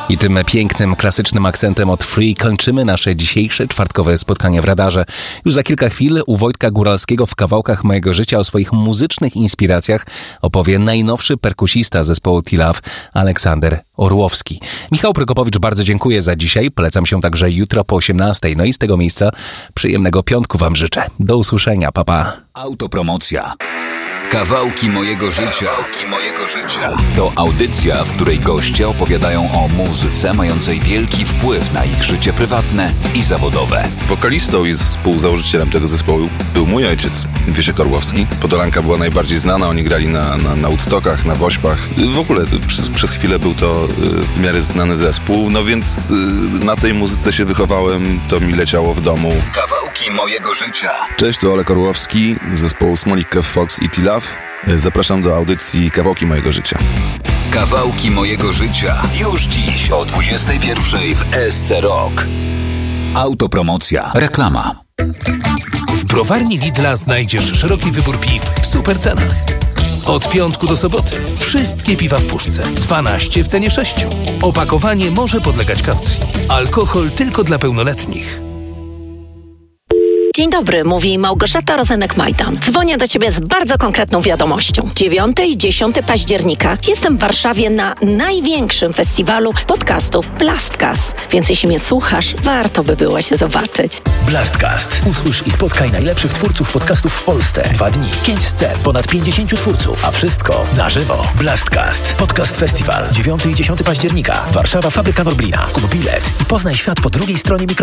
I tym pięknym, klasycznym akcentem od Free kończymy nasze dzisiejsze czwartkowe spotkanie w radarze. Już za kilka chwil u Wojtka Góralskiego w kawałkach mojego życia o swoich muzycznych inspiracjach opowie najnowszy perkusista zespołu T-Love, Aleksander Orłowski. Michał Prokopowicz, bardzo dziękuję za dzisiaj. Polecam się także jutro po 18:00. No i z tego miejsca przyjemnego piątku wam życzę. Do usłyszenia, pa pa. Autopromocja. Kawałki mojego życia. Kawałki mojego życia. To audycja, w której goście opowiadają o muzyce mającej wielki wpływ na ich życie prywatne i zawodowe. Wokalistą i współzałożycielem tego zespołu był mój ojciec, Wiesiek Orłowski. Podolanka była najbardziej znana, oni grali na Woodstockach, na Wośpach. W ogóle przez chwilę był to w miarę znany zespół, no więc na tej muzyce się wychowałem, to mi leciało w domu. Kawałki mojego życia. Cześć, tu Olek Orłowski z zespołu Smolik Kev Fox i T-Love. Zapraszam do audycji Kawałki mojego życia. Kawałki mojego życia. Już dziś o 21:00 w SC Rock. Autopromocja. Reklama. W browarni Lidla znajdziesz szeroki wybór piw w super cenach. Od piątku do soboty wszystkie piwa w puszce. 12 w cenie 6. Opakowanie może podlegać kaucji. Alkohol tylko dla pełnoletnich. Dzień dobry, mówi Małgorzata Rozenek-Majdan. Dzwonię do Ciebie z bardzo konkretną wiadomością. 9 i 10 października jestem w Warszawie na największym festiwalu podcastów Blastcast. Więc jeśli mnie słuchasz, warto by było się zobaczyć. Blastcast. Usłysz i spotkaj najlepszych twórców podcastów w Polsce. 2 dni, 5 scen, ponad 50 twórców, a wszystko na żywo. Blastcast. Podcast Festiwal. 9 i 10 października. Warszawa, Fabryka Norblina. Kup bilet i poznaj świat po drugiej stronie mikrofonu.